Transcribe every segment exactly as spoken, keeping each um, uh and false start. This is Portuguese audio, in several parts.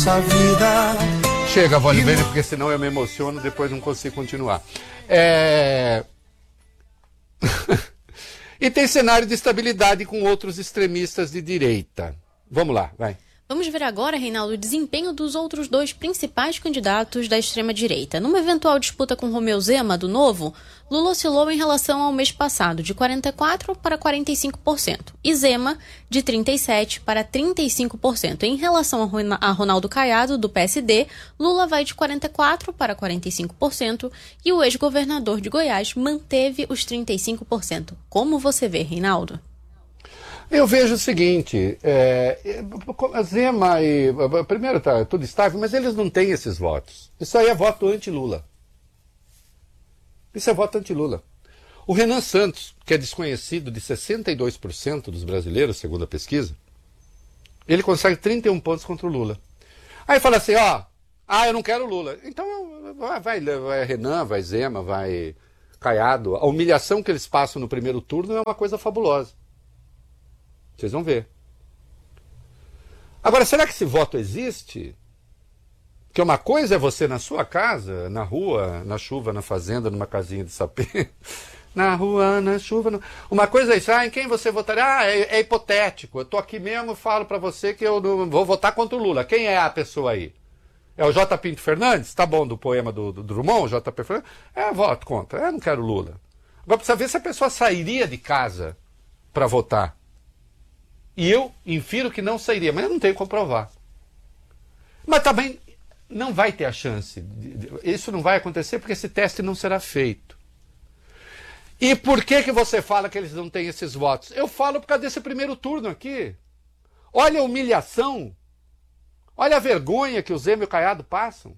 nossa vida. Chega, Volibene, porque senão eu me emociono, depois não consigo continuar. É... E tem cenário de estabilidade com outros extremistas de direita. Vamos lá, vai. Vamos ver agora, Reinaldo, o desempenho dos outros dois principais candidatos da extrema-direita. Numa eventual disputa com Romeu Zema, do Novo, Lula oscilou em relação ao mês passado, de quarenta e quatro por cento para quarenta e cinco por cento, e Zema, de trinta e sete por cento para trinta e cinco por cento. Em relação a Ronaldo Caiado, do P S D, Lula vai de quarenta e quatro por cento para quarenta e cinco por cento, e o ex-governador de Goiás manteve os trinta e cinco por cento. Como você vê, Reinaldo? Eu vejo o seguinte, é, Zema e... Primeiro tá tudo estável, mas eles não têm esses votos. Isso aí é voto anti-Lula. Isso é voto anti-Lula. O Renan Santos, que é desconhecido de sessenta e dois por cento dos brasileiros, segundo a pesquisa, ele consegue trinta e um pontos contra o Lula. Aí fala assim, ó, ah, eu não quero Lula. Então vai, vai Renan, vai Zema, vai Caiado. A humilhação que eles passam no primeiro turno é uma coisa fabulosa. Vocês vão ver. Agora, será que esse voto existe? Que uma coisa é você na sua casa, na rua, na chuva, na fazenda, numa casinha de sapê. Na rua, na chuva. No... Uma coisa é isso, ah, em quem você votaria? Ah, é, é hipotético. Eu tô aqui mesmo e falo para você que eu não vou votar contra o Lula. Quem é a pessoa aí? É o J. Pinto Fernandes? Tá bom, do poema do, do Drummond, J. P. Fernandes? É, voto contra. Eu não quero Lula. Agora precisa ver se a pessoa sairia de casa para votar. E eu infiro que não sairia, mas eu não tenho como provar. Mas também não vai ter a chance. Isso não vai acontecer porque esse teste não será feito. E por que que você fala que eles não têm esses votos? Eu falo por causa desse primeiro turno aqui. Olha a humilhação. Olha a vergonha que o Zema e o Caiado passam.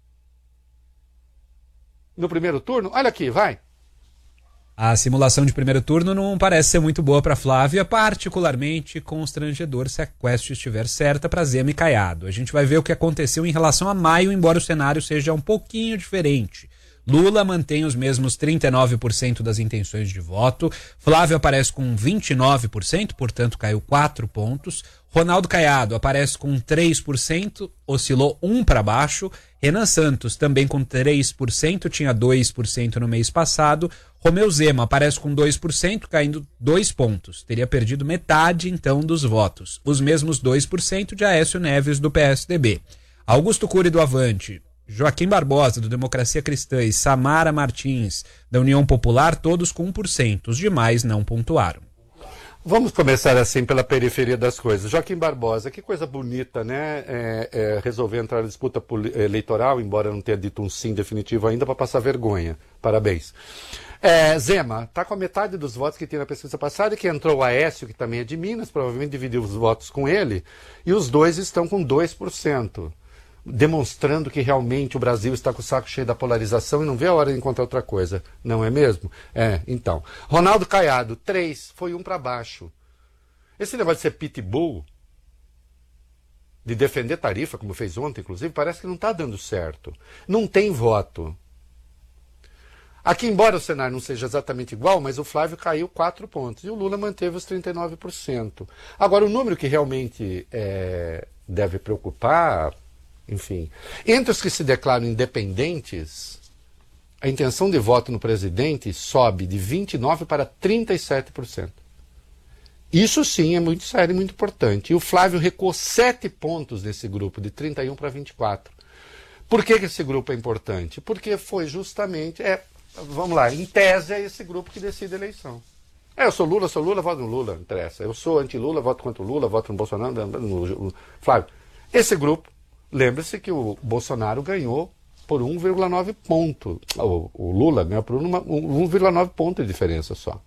No primeiro turno. Olha aqui, vai. A simulação de primeiro turno não parece ser muito boa para Flávia, particularmente constrangedor se a quest estiver certa para Zema e Caiado. A gente vai ver o que aconteceu em relação a maio, embora o cenário seja um pouquinho diferente. Lula mantém os mesmos trinta e nove por cento das intenções de voto, Flávio aparece com vinte e nove por cento, portanto caiu quatro pontos, Ronaldo Caiado aparece com três por cento, oscilou um para baixo, Renan Santos também com três por cento, tinha dois por cento no mês passado, Romeu Zema aparece com dois por cento, caindo dois pontos, teria perdido metade então dos votos, os mesmos dois por cento de Aécio Neves do P S D B. Augusto Cury do Avante, Joaquim Barbosa, do Democracia Cristã, e Samara Martins, da União Popular, todos com um por cento. Os demais não pontuaram. Vamos começar assim pela periferia das coisas. Joaquim Barbosa, que coisa bonita, né? É, é, resolver entrar na disputa eleitoral, embora não tenha dito um sim definitivo ainda, para passar vergonha. Parabéns. É, Zema, está com a metade dos votos que tinha na pesquisa passada, que entrou o Aécio, que também é de Minas, provavelmente dividiu os votos com ele, e os dois estão com dois por cento. Demonstrando que realmente o Brasil está com o saco cheio da polarização e não vê a hora de encontrar outra coisa. Não é mesmo? É, então. Ronaldo Caiado, três, foi um para baixo. Esse negócio de ser pitbull, de defender tarifa, como fez ontem, inclusive, parece que não está dando certo. Não tem voto. Aqui, embora o cenário não seja exatamente igual, mas o Flávio caiu quatro pontos e o Lula manteve os trinta e nove por cento. Agora, o número que realmente é, deve preocupar... Enfim, entre os que se declaram independentes, a intenção de voto no presidente sobe de vinte e nove por cento para trinta e sete por cento. Isso sim é muito sério e muito importante. E o Flávio recuou sete pontos desse grupo, de trinta e um para vinte e quatro. Por que que esse grupo é importante? Porque foi justamente, é, vamos lá, em tese é esse grupo que decide a eleição. É, eu sou Lula, sou Lula, voto no Lula, não interessa. Eu sou anti-Lula, voto contra o Lula, voto no Bolsonaro, no, no, no Flávio. Esse grupo, lembre-se que o Bolsonaro ganhou por um vírgula nove ponto. O, o Lula ganhou por um vírgula nove ponto de diferença só.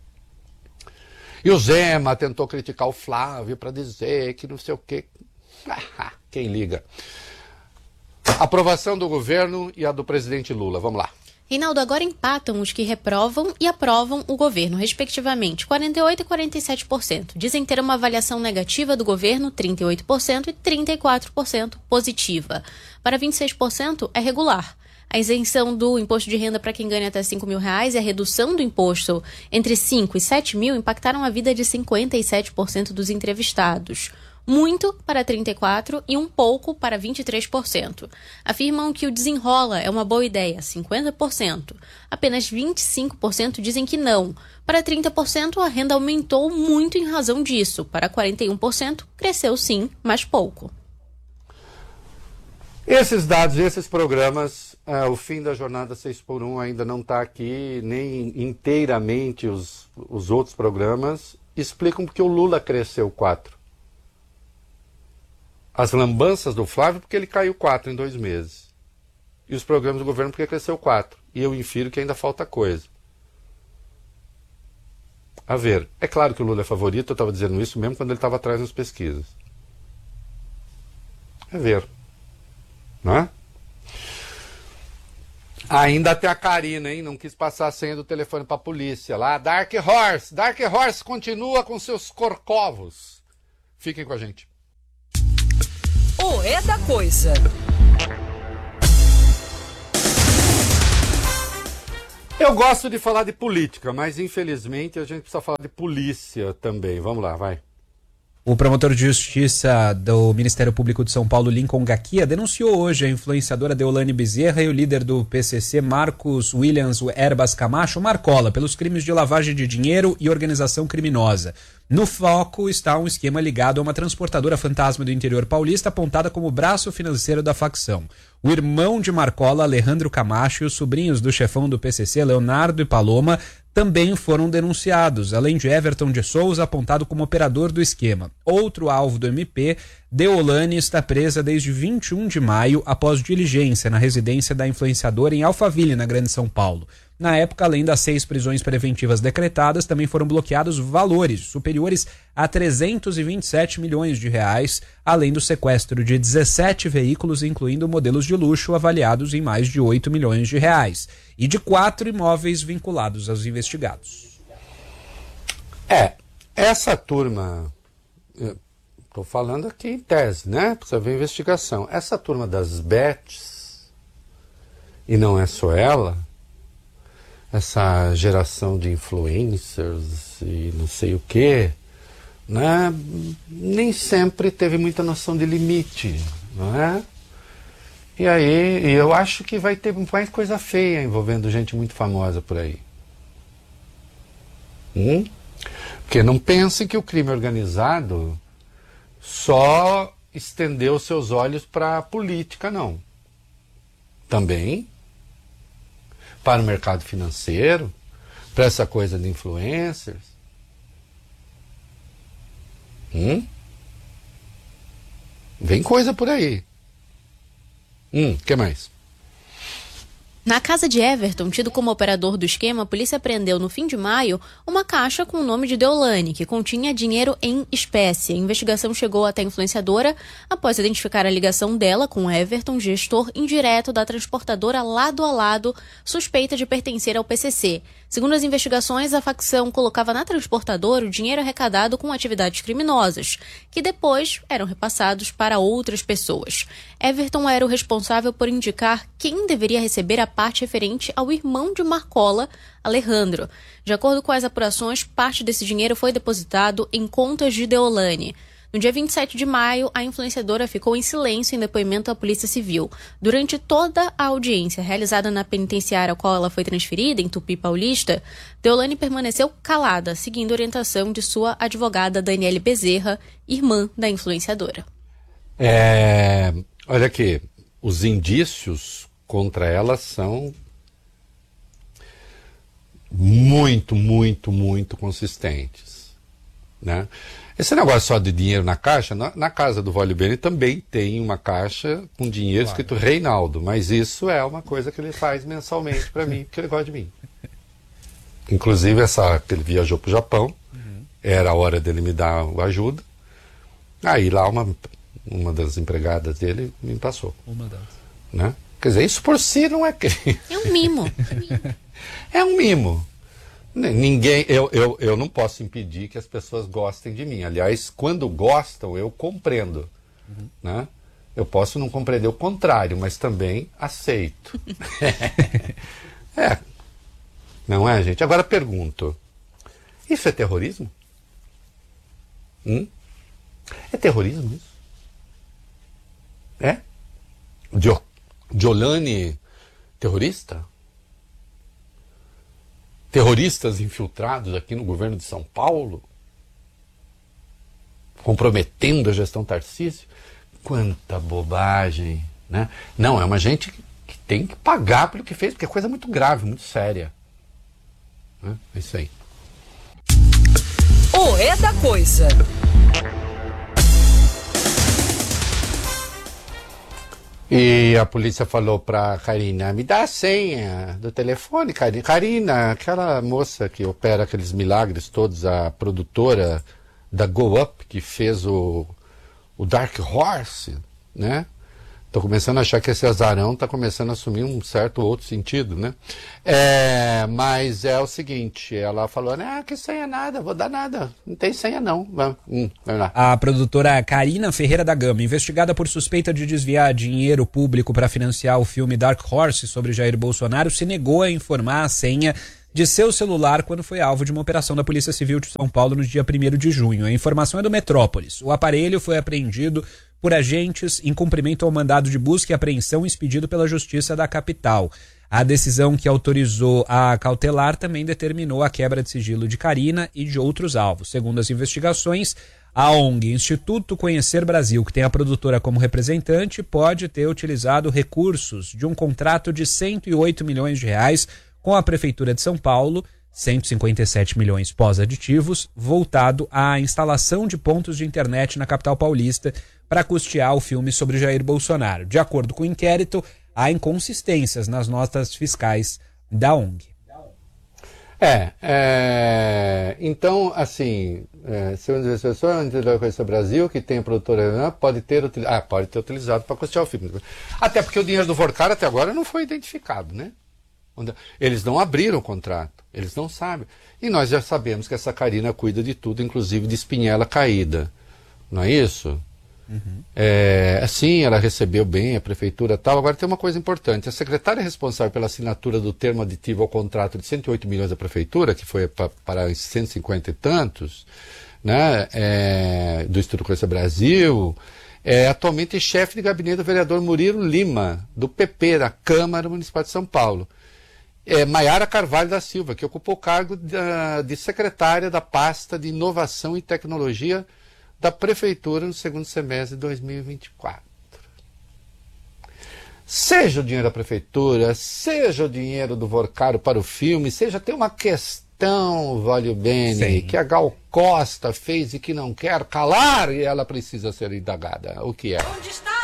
E o Zema tentou criticar o Flávio para dizer que não sei o quê. Quem liga? Aprovação do governo e a do presidente Lula. Vamos lá. Reinaldo, agora empatam os que reprovam e aprovam o governo, respectivamente, quarenta e oito por cento e quarenta e sete por cento. Dizem ter uma avaliação negativa do governo, trinta e oito por cento, e trinta e quatro por cento positiva. Para vinte e seis por cento é regular. A isenção do imposto de renda para quem ganha até cinco mil reais e a redução do imposto entre cinco e sete mil impactaram a vida de cinquenta e sete por cento dos entrevistados. muito para trinta e quatro por cento e um pouco para vinte e três por cento. Afirmam que o desenrola é uma boa ideia, cinquenta por cento. Apenas vinte e cinco por cento dizem que não. Para trinta por cento, a renda aumentou muito em razão disso. Para quarenta e um por cento, cresceu sim, mas pouco. Esses dados, esses programas, é, o fim da jornada seis por um ainda não está aqui, nem inteiramente os, os outros programas explicam porque o Lula cresceu quatro. As lambanças do Flávio porque ele caiu quatro em dois meses. E os programas do governo porque cresceu quatro. E eu infiro que ainda falta coisa. A ver, é claro que o Lula é favorito, eu estava dizendo isso mesmo quando ele estava atrás nas pesquisas. A ver. Não é? Ainda tem a Karina, hein? Não quis passar a senha do telefone para a polícia lá. Dark Horse, Dark Horse continua com seus corcovos. Fiquem com a gente. O É da Coisa. Eu gosto de falar de política, mas infelizmente a gente precisa falar de polícia também. Vamos lá, vai. O promotor de justiça do Ministério Público de São Paulo, Lincoln Gaquia, denunciou hoje a influenciadora Deolane Bezerra e o líder do P C C, Marcos Williams Herbas Camacho, Marcola, pelos crimes de lavagem de dinheiro e organização criminosa. No foco está um esquema ligado a uma transportadora fantasma do interior paulista apontada como braço financeiro da facção. O irmão de Marcola, Alejandro Camacho, e os sobrinhos do chefão do P C C, Leonardo e Paloma, também foram denunciados, além de Everton de Souza, apontado como operador do esquema. Outro alvo do M P, Deolane, está presa desde vinte e um de maio, após diligência na residência da influenciadora em Alphaville, na Grande São Paulo. Na época, além das seis prisões preventivas decretadas, também foram bloqueados valores superiores a trezentos e vinte e sete milhões de reais, além do sequestro de dezessete veículos, incluindo modelos de luxo avaliados em mais de oito milhões de reais, e de quatro imóveis vinculados aos investigados. É, essa turma, estou falando aqui em tese, né? Precisa ver investigação. Essa turma das bets, e não é só ela, essa geração de influencers e não sei o quê, né? Nem sempre teve muita noção de limite, não é? E aí, eu acho que vai ter mais coisa feia envolvendo gente muito famosa por aí. Hum? Porque não pensem que o crime organizado só estendeu seus olhos para a política, não. Também para o mercado financeiro, para essa coisa de influencers. Hum? Vem coisa por aí. Hum, que mais? Na casa de Everton, tido como operador do esquema, a polícia apreendeu no fim de maio uma caixa com o nome de Deolane, que continha dinheiro em espécie. A investigação chegou até a influenciadora após identificar a ligação dela com Everton, gestor indireto da transportadora Lado a Lado, suspeita de pertencer ao P C C. Segundo as investigações, a facção colocava na transportadora o dinheiro arrecadado com atividades criminosas, que depois eram repassados para outras pessoas. Everton era o responsável por indicar quem deveria receber a parte referente ao irmão de Marcola, Alejandro. De acordo com as apurações, parte desse dinheiro foi depositado em contas de Deolane. No dia vinte e sete de maio, a influenciadora ficou em silêncio em depoimento à Polícia Civil. Durante toda a audiência realizada na penitenciária ao qual ela foi transferida, em Tupi Paulista, Deolane permaneceu calada, seguindo a orientação de sua advogada Daniele Bezerra, irmã da influenciadora. É, olha aqui, os indícios contra ela são muito, muito, muito consistentes, né? Esse negócio só de dinheiro na caixa, na, na casa do Vólio Bene também tem uma caixa com dinheiro claro, escrito Reinaldo, mas isso é uma coisa que ele faz mensalmente para mim, porque ele gosta de mim. Inclusive, essa, ele viajou para o Japão, uhum. Era a hora dele me dar ajuda, aí lá uma, uma das empregadas dele me passou. Uma das. Né? Quer dizer, isso por si não é crime. É um mimo. É um mimo. Ninguém, eu, eu, eu não posso impedir que as pessoas gostem de mim. Aliás, quando gostam, eu compreendo. Uhum. Né? Eu posso não compreender o contrário, mas também aceito. É. Não é, gente? Agora pergunto. Isso é terrorismo? Hum? É terrorismo isso? É? Gio, Giolani, terrorista? Terroristas infiltrados aqui no governo de São Paulo? Comprometendo a gestão Tarcísio? Quanta bobagem, né? Não, é uma gente que tem que pagar pelo que fez, porque é coisa muito grave, muito séria. Né? É isso aí. O É da Coisa. E a polícia falou pra Karina, me dá a senha do telefone, Karina. Karina, aquela moça que opera aqueles milagres todos, a produtora da Go Up, que fez o, o Dark Horse, né? Tô começando a achar que esse azarão tá começando a assumir um certo outro sentido, né? É, mas é o seguinte, ela falou, ah, que senha nada, vou dar nada, não tem senha não. Vamos, hum, vamos lá. A produtora Karina Ferreira da Gama, investigada por suspeita de desviar dinheiro público para financiar o filme Dark Horse sobre Jair Bolsonaro, se negou a informar a senha de seu celular quando foi alvo de uma operação da Polícia Civil de São Paulo no dia primeiro de junho. A informação é do Metrópolis. O aparelho foi apreendido por agentes em cumprimento ao mandado de busca e apreensão expedido pela Justiça da capital. A decisão que autorizou a cautelar também determinou a quebra de sigilo de Karina e de outros alvos. Segundo as investigações, a O N G Instituto Conhecer Brasil, que tem a produtora como representante, pode ter utilizado recursos de um contrato de cento e oito milhões de reais com a Prefeitura de São Paulo, cento e cinquenta e sete milhões pós-aditivos, voltado à instalação de pontos de internet na capital paulista para custear o filme sobre Jair Bolsonaro. De acordo com o inquérito, há inconsistências nas notas fiscais da O N G. É, é então, assim, é, segundo as pessoas, a Coisa Brasil, que tem a produtora, pode ter, ah, pode ter utilizado para custear o filme. Até porque o dinheiro do Vorcar até agora não foi identificado, né? Eles não abriram o contrato, eles não sabem. E nós já sabemos que essa Karina cuida de tudo, inclusive de espinhela caída. Não é isso? Uhum. É, assim, ela recebeu bem a prefeitura e tal. Agora tem uma coisa importante. A secretária responsável pela assinatura do termo aditivo ao contrato de cento e oito milhões da prefeitura, que foi para, para cento e cinquenta e tantos, né, é, do Instituto Coisa Brasil, é atualmente chefe de gabinete do vereador Murilo Lima, do P P, da Câmara Municipal de São Paulo. É Maiara Carvalho da Silva, que ocupou o cargo da, de secretária da pasta de Inovação e Tecnologia da Prefeitura no segundo semestre de dois mil e vinte e quatro. Seja o dinheiro da Prefeitura, seja o dinheiro do Vorcaro para o filme, seja tem uma questão, Valio Bene, que a Gal Costa fez e que não quer calar e ela precisa ser indagada. O que é? Onde está